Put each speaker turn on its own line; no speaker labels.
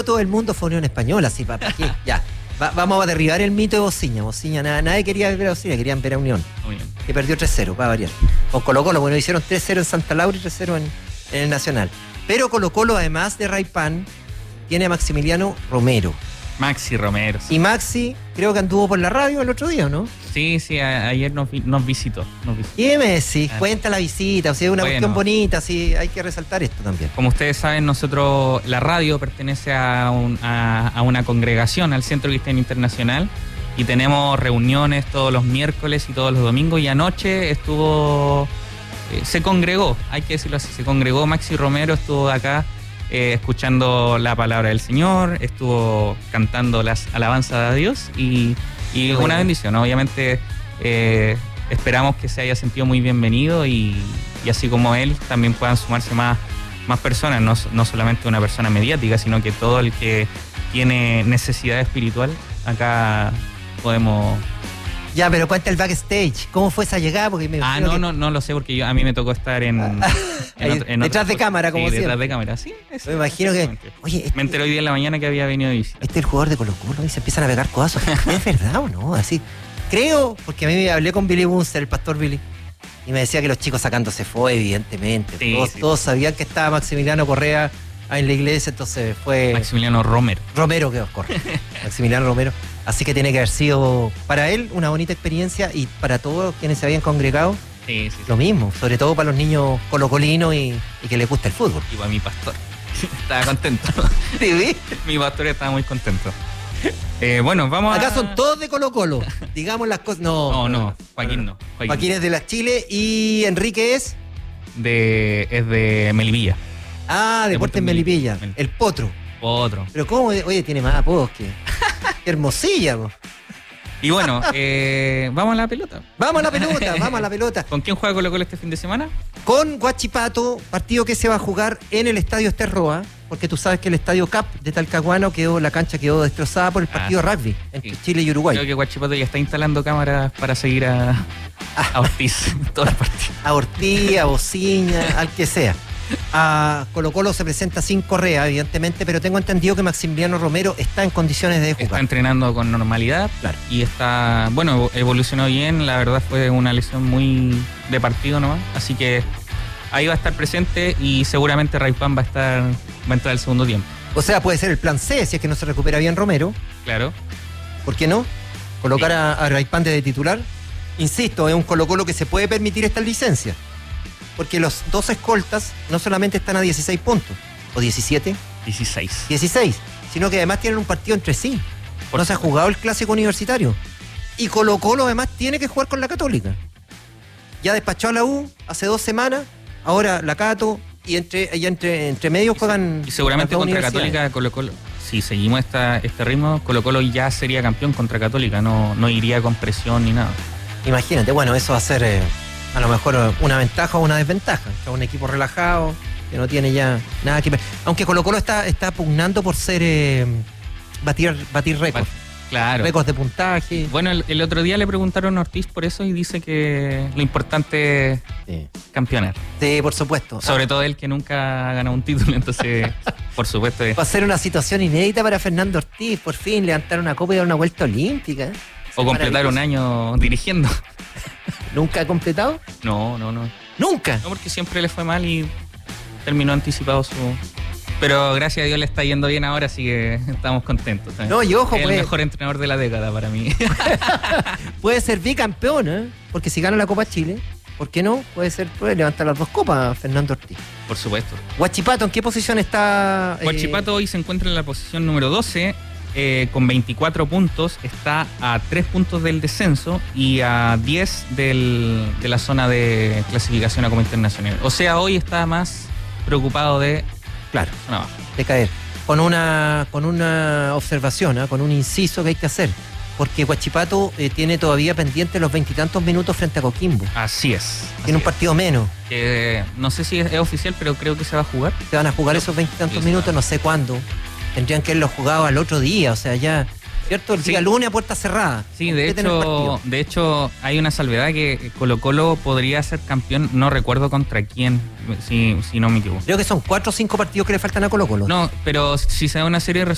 todo el mundo fue Unión Española, así para qué, ya. Vamos a derribar el mito de Bociña. Bociña, nadie quería ver a Bociña, querían ver a Unión. Que perdió 3-0, para variar. Con Colo-Colo, bueno, hicieron 3-0 en Santa Laura y 3-0 en el Nacional. Pero Colo-Colo, además de Raypan, tiene a Maximiliano Romero.
Maxi Romero.
Sí. Y Maxi, creo que anduvo por la radio el otro día, ¿no?
Sí, ayer nos visitó.
¿Qué me decís? Cuenta la visita, o sea, es una cuestión bonita, sí, hay que resaltar esto también.
Como ustedes saben, nosotros, la radio pertenece a una congregación, al Centro Cristiano Internacional, y tenemos reuniones todos los miércoles y todos los domingos, y anoche se congregó, hay que decirlo así, se congregó Maxi Romero, estuvo acá escuchando la palabra del Señor, estuvo cantando las alabanzas a Dios y una bendición, ¿no? Obviamente esperamos que se haya sentido muy bienvenido y así como él también puedan sumarse más personas, no solamente una persona mediática, sino que todo el que tiene necesidad espiritual, acá podemos...
Ya, pero cuenta el backstage. ¿Cómo fue esa llegada? Porque
no lo sé, porque a mí me tocó estar en
detrás de cámara, como siempre.
Detrás de cámara, sí.
Me imagino que... Oye,
me enteré hoy día en la mañana que había venido de visita.
Este es el jugador de Colo-Colo y se empiezan a pegar codazos. ¿Es verdad o no? Así, creo, porque a mí me hablé con Billy Bunster, el pastor Billy, y me decía que los chicos sacándose fue, evidentemente. Todos sabían que estaba Maximiliano Correa en la iglesia, entonces fue...
Maximiliano Romero.
Romero, que os corre. Maximiliano Romero. Así que tiene que haber sido para él una bonita experiencia y para todos quienes se habían congregado lo mismo, sobre todo para los niños colocolinos y que les gusta el fútbol.
Y para mi pastor, estaba contento.
¿Sí?
Mi pastor estaba muy contento. Bueno, vamos
Acá son todos de Colo-Colo, digamos las cosas.
No, Joaquín no.
Joaquín es de las Chile y Enrique es
de Melipilla.
Deportes Melipilla. El Potro. Pero cómo, oye, tiene más apodos que Hermosilla, po.
Y bueno, vamos a la pelota.
Vamos a la pelota.
¿Con quién juega Colo-Colo este fin de semana?
Con Huachipato, partido que se va a jugar en el Estadio Esterroa, porque tú sabes que el Estadio CAP de Talcahuano la cancha quedó destrozada por el partido de rugby entre Chile y Uruguay.
Creo que Huachipato ya está instalando cámaras para seguir a Ortiz todos los partidos.
A Ortiz, a Bociña, al que sea. A Colo-Colo se presenta sin Correa, evidentemente, pero tengo entendido que Maximiliano Romero está en condiciones de jugar.
Está entrenando con normalidad,
claro.
Y evolucionó bien. La verdad fue una lesión muy de partido nomás, así que ahí va a estar presente y seguramente Raypan va a entrar al segundo tiempo.
O sea, puede ser el plan C si es que no se recupera bien Romero.
Claro.
¿Por qué no? Colocar a Raypan de titular. Insisto, es un Colo-Colo que se puede permitir esta licencia. Porque los dos escoltas no solamente están a 16 puntos, o 17. 16, sino que además tienen un partido entre sí. No se ha jugado el clásico universitario. Y Colo-Colo además tiene que jugar con la Católica. Ya despachó a la U hace 2 semanas, ahora la Cato, y entre medios juegan...
Y seguramente contra Católica, Colo-Colo, si seguimos este ritmo, Colo-Colo ya sería campeón contra Católica, no iría con presión ni nada.
Imagínate, bueno, eso va a ser... a lo mejor una ventaja o una desventaja. O sea, un equipo relajado, que no tiene ya nada que... Aunque Colo-Colo está pugnando por ser batir récords.
Claro.
Récords de puntaje.
Bueno, el otro día le preguntaron a Ortiz por eso y dice que lo importante es campeonar.
Sí, por supuesto.
Sobre todo él que nunca ha ganado un título, entonces, por supuesto.
Va a ser una situación inédita para Fernando Ortiz, por fin, levantar una copa y dar una vuelta olímpica.
O completar un año dirigiendo.
¿Nunca ha completado?
No.
¿Nunca?
No, porque siempre le fue mal y terminó anticipado su... Pero gracias a Dios le está yendo bien ahora, así que estamos contentos. ¿sabes?
No, y ojo,
es el mejor entrenador de la década para mí.
Puede ser bicampeón, ¿eh? Porque si gana la Copa Chile, ¿por qué no? Puede levantar las 2 copas Fernando Ortiz.
Por supuesto.
Huachipato, ¿en qué posición está?
Huachipato hoy se encuentra en la posición número 12. Con 24 puntos, está a 3 puntos del descenso y a 10 de la zona de clasificación a Copa Internacional. O sea, hoy está más preocupado de
caer. Con una observación, con un inciso que hay que hacer, porque Huachipato tiene todavía pendiente los 20 y tantos minutos frente a Coquimbo.
Así es.
Tiene un partido menos.
No sé si es oficial, pero creo que se va a jugar.
Se van a jugar esos 20 y tantos minutos, no sé cuándo. Tendrían que haberlo jugado al otro día, o sea, ya, ¿cierto? El día lunes a puerta cerrada.
Sí, de hecho hay una salvedad que Colo-Colo podría ser campeón, no recuerdo contra quién, si no me equivoco.
Creo que son 4 o 5 partidos que le faltan a Colo-Colo.
No, pero si se da una serie de